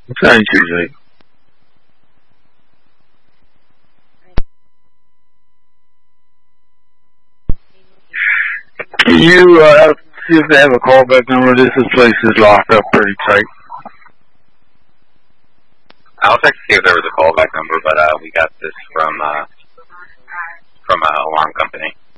Thank you, Jake. Can you see if they have a callback number? This place is locked up pretty tight. I'll check to see if there was a callback number, but we got this from alarm company.